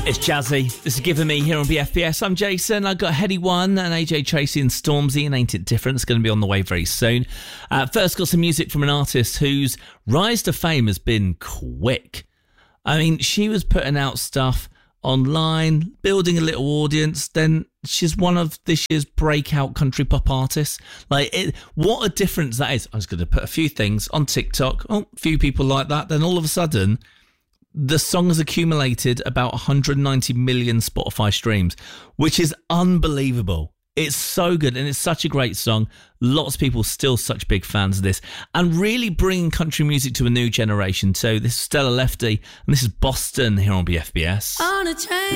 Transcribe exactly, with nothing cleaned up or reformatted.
It's Jazzy. This is Giving Me here on B F B S. I'm Jason. I've got Heady One and A J Tracy and Stormzy and Ain't It Different. It's going to be on the way very soon. Uh, first, got some music from an artist whose rise to fame has been quick. I mean, she was putting out stuff online, building a little audience, then she's one of this year's breakout country pop artists. Like, it, what a difference that is. I was going to put a few things on TikTok. Oh, a few people like that. Then all of a sudden, the song has accumulated about one hundred ninety million Spotify streams, which is unbelievable. It's so good and it's such a great song. Lots of people still such big fans of this and really bringing country music to a new generation. So this is Stella Lefty and this is Boston here on B F B S. On a train.